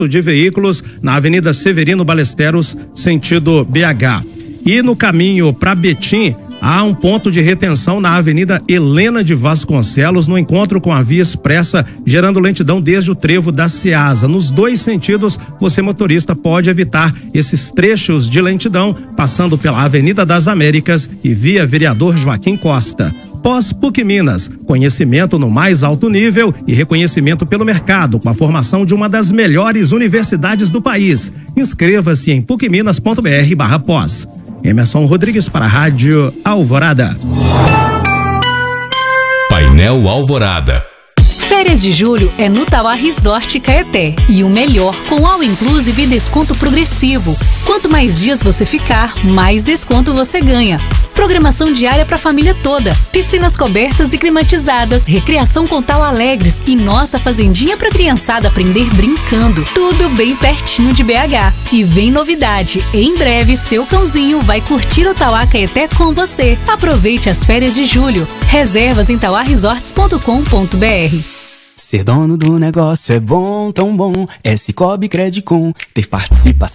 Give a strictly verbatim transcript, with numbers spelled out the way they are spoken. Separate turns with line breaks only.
de veículos na Avenida Severino Ballesteros, sentido B H. E no caminho para Betim, há um ponto de retenção na Avenida Helena de Vasconcelos, no encontro com a Via Expressa, gerando lentidão desde o trevo da Ceasa. Nos dois sentidos, você motorista pode evitar esses trechos de lentidão, passando pela Avenida das Américas e via Vereador Joaquim Costa. Pós-PUC Minas, conhecimento no mais alto nível e reconhecimento pelo mercado, com a formação de uma das melhores universidades do país. Inscreva-se em pucminas ponto br barra pós. Emerson Rodrigues para a Rádio Alvorada.
Painel Alvorada.
Férias de julho é no Tauá Resort Caeté. E o melhor, com all inclusive e desconto progressivo. Quanto mais dias você ficar, mais desconto você ganha. Programação diária para a família toda. Piscinas cobertas e climatizadas. Recreação com Tauá Alegres e nossa fazendinha para criançada aprender brincando. Tudo bem pertinho de B H. E vem novidade. Em breve, seu cãozinho vai curtir o Tauá Caeté com você. Aproveite as férias de julho. Reservas em tauá resorts ponto com ponto br.
Ser dono do negócio é bom, tão bom. É Cicobi Credicom. Ter participação